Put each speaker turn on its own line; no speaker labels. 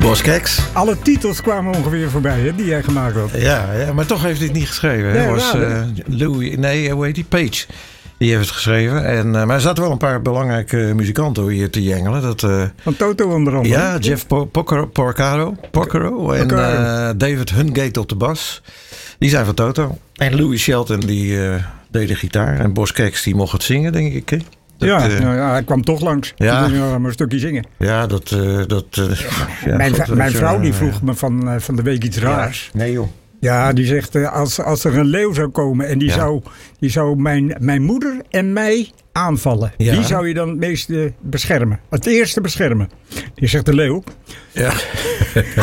Boz Scaggs.
Alle titels kwamen ongeveer voorbij, hè, die jij gemaakt had.
Ja, maar toch heeft hij het niet geschreven.
Nee,
Hij was hoe heet die? Page. Die heeft het geschreven. Maar er zaten wel een paar belangrijke muzikanten hier te jengelen.
Van Toto onder andere.
Ja, Jeff Porcaro en David Hungate op de bas. Die zijn van Toto. En Louis Shelton die deed de gitaar. En Boz Scaggs die mocht het zingen, denk ik.
Hij kwam toch langs.
Ja.
Ik ging maar een stukje zingen.
Ja,
Mijn vrouw die vroeg me van de week iets raars.
Nee joh.
Ja, die zegt als er een leeuw zou komen en die zou mijn moeder en mij aanvallen.
Ja.
Wie zou je dan het meeste beschermen? Het eerste beschermen. Die zegt de leeuw.
Ja.